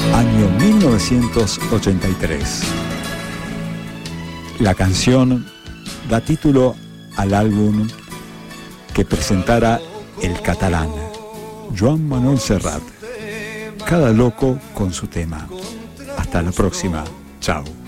año 1983. La canción da título al álbum que presentara el catalán Joan Manuel Serrat. Cada loco con su tema. Hasta la próxima. Chao.